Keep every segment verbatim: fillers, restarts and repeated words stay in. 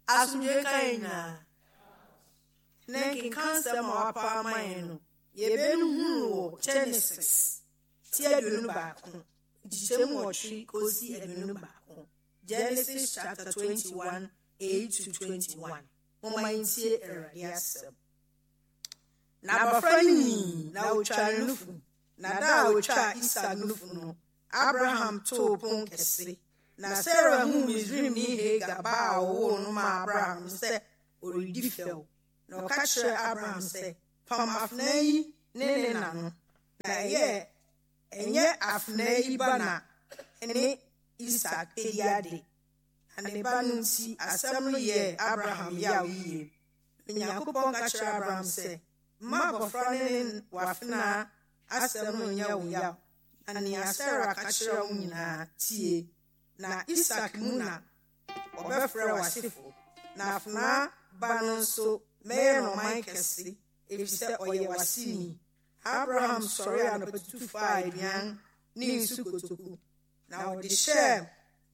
asumdwe kaina nenkin kansa ma apa man ye benu hu Genesis ti adunu baako dichemu otri kosi adunu baako Genesis chapter twenty-one eight to twenty-one mama intie erade asem na bafrani na otwa nufu na da otwa Isaac nufu no Abraham to pon kese na Sarah hu Mizrim ni Hagar ba wo no ma Abraham se oridi fel na o ka kire Abraham se pam afnai ne ne na no na ye enye afnai ba na ene Isaac ediade ane ba no nti asem no ye Abraham ya wiye Nyankopon ka kire Abraham se ma bofra ne wafna asem no nya wo ya ane Sarah ka kire wo nyina tie na Isaac muna obefra wasifo na afna ba no so me no man kese efise oye wasini Abraham sorry and to five yan ni sukotoku na odi share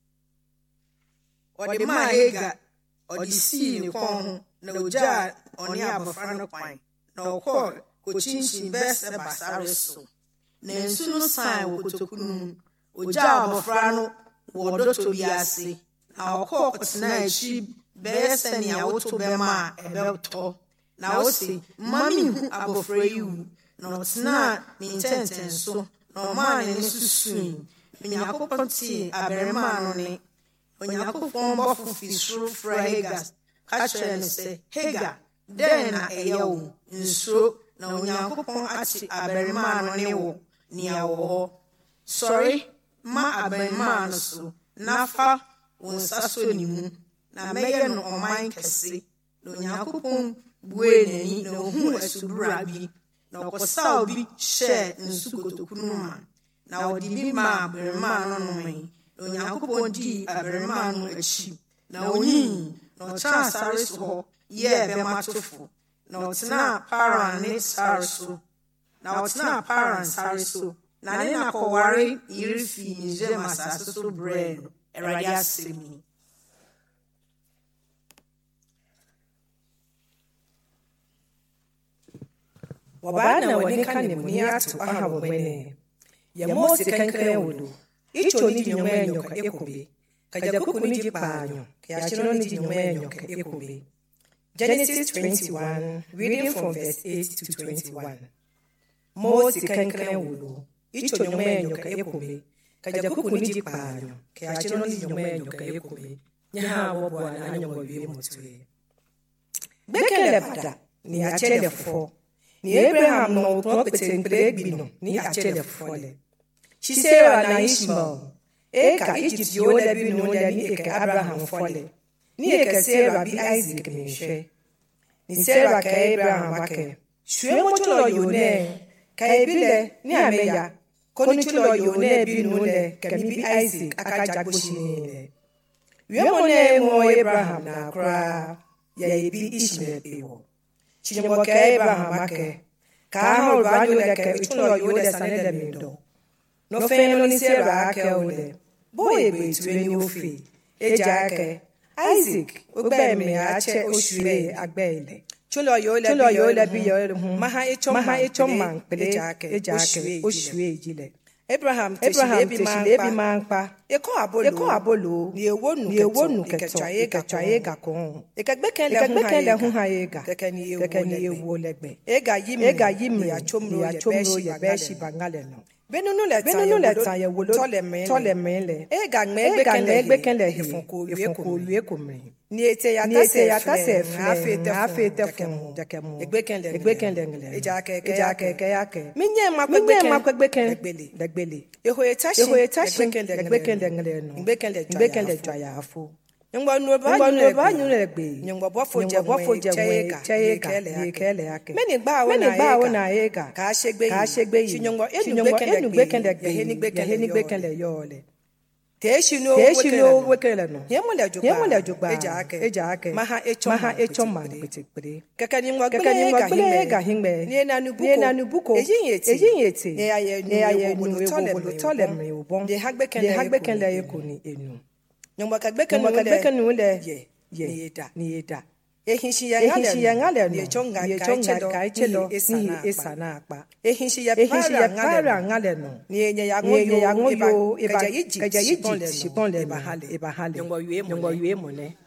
odi ma Hagar odi si ni kon na oja oni abofra no kwan na okọ ko chinchin best basare so na nsu no san wo kotoku no oja abofra no wodo to biase na okọ kotena echi best ni awoto be ma ebeto na osi mami hu abofra yu na otena ni intenten so na ma ne susu Nyankopon ti aberema no ne Nyankopon bofu fisru fra Hagar ka kire ne se Hagar den na eyewo nso na Nyankopon ati aberema no ne wo ni awo sorry ma aberema no so nafa wonsaso ni mu na meye no oman kese na Nyankopon bue nani na ohu asubura bi na okosa obi share nsukotoku no ma na odi bi ma aberema no no mai na Nyankopon di aberema no achi na onyi na ocha sare so ye be matofo na otena Paran ne sare so na otena Paran sare so na ne na koware irifi nje masase so bread erade asemi wabana wanika ni muniatu aha wabene ya mosi kankre wudu icho ni jinyome nyoka ekobe kaja kuku ni jipanyo kaya chino ni jinyome nyoka ekobe Genesis twenty-one reading from verse eight to twenty-one mosi kankre wudu icho nyome nyoka ekobe kaja kuku ni jipanyo kaya chino ni jinyome nyoka ekobe nyaha wabwana anyongo biye mutwe bekele bada ni achele fo ni Abraham no property break bino ni achele fole she Sarah na Ishmael eka Egypt yo le bino le ni eka Abraham fole ni eka Sarah bi Isaac ni hwe ni Sarah ka Abraham ake hwe mo chulo yo ne ka ebile ni ameya ko ni chulo yo ne bino le ka mi bi Isaac akaja boshini le we mo ne mo Abraham na kra ya ebi Ishmael ewo Chinyambo ka Abraham ake ka ha urbanyo le ka uchulo yole sanele mindo no feno ni Sarah ake ole boye be tueni ofi eja ake Isaac ogba mi ache oshue agbele chulo yole chulo yole bi yole maha echo maha echo man pele eja ake eja ake oshue ejile Abraham Abraham ebi manpa eko abolo eko abolo ni ewo nu ni ewo nu ketwa ye ketwa ye ga kon ekagbekele hu ekagbekele hu ha ye ga kekeni ewo kekeni ewo legbe ega yim ega yim ya chomro ya chomro ye be shi bangale no benunu le tan benunu le tan ye wo lo tole me tole me le ega gbe gbekele gbekele ifunko ifunko lu ekomi ni ete ya ta se ya ta se fle afete fun jakemu egbekele egbekele ngele eja keke eja keke yake minye makwekele makwekele legbele legbele eho etashi eho etashi egbekele ngele no egbekele egbekele jaya afu ngwa nu ba nu ba nu legbe ngwa bofo je bofo je we cheyeka yekele yake meni gba wo na gba wo na yeka ka segbe ka segbe yi chinyongo enu gbekele gbe he ni gbekele he ni gbekele yole Teshino Teshino wekele no yemule jugba yemule jugba eja ake eja ake maha echo maha echo man petekpere kakani ngwa kakani ngwa himbe ga himbe ni na nubuko ni na nubuko ejin yeti ejin yeti ne aye ne aye nu tole tole me obon de hagbekele de hagbekele yeko ni enu nyongwa kagbekele no le ye ye da ni da ehinshi ya ehinshi ya ngale ni no chonga ye chonga ka ichelo ni ni esa na akpa ehinshi ya ehinshi ya para para ngale no ni enye ya ni ye ya ngoyo eba eba kaja yiji kaja yiji shipon le shipon le eba hale eba hale yongwa yue mo yongwa yue mo le